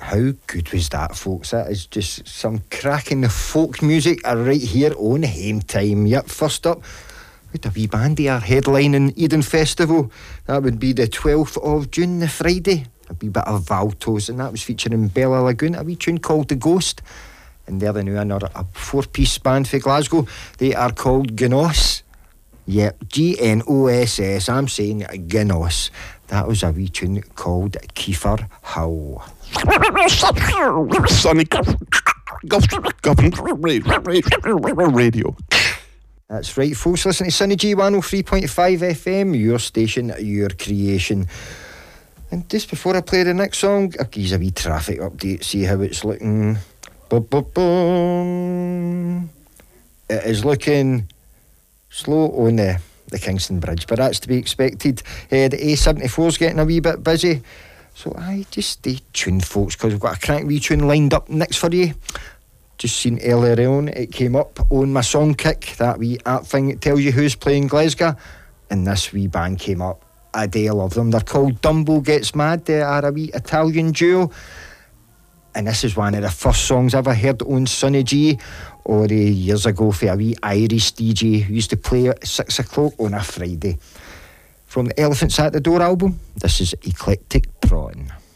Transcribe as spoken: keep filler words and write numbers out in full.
How good was that, folks? That is just some cracking folk music right here on Hame Time. Yep, first up, with a wee band here headlining Eden Festival. That would be the twelfth of June, the Friday. A wee bit of Valtos, and that was featuring Bella Lagoon, a wee tune called The Ghost. And they're the new another a four-piece band for Glasgow. They are called Gnos. Yep, G N O S S. I'm saying Gnos. That was a wee tune called Kiefer Howl. Sonic Radio. That's right, folks. Listen to Sunny G one oh three point five F M, your station, your creation. And just before I play the next song, I'll give you a wee traffic update, see how it's looking. Ba-ba-boom. It is looking slow on the, the Kingston Bridge, but that's to be expected. Uh, the A seventy-four's getting a wee bit busy. So I just stay tuned, folks, because we've got a crank wee tune lined up next for you. Just seen earlier on, it came up on my song kick, that wee app thing that tells you who's playing Glasgow, and this wee band came up. I do love them. They're called Dumbo Gets Mad. They are a wee Italian duo, and this is one of the first songs I ever heard on Sunny G, or uh, years ago for a wee Irish D J who used to play at six o'clock on a Friday. From the Elephants at the Door album, this is Eclectic Prawn.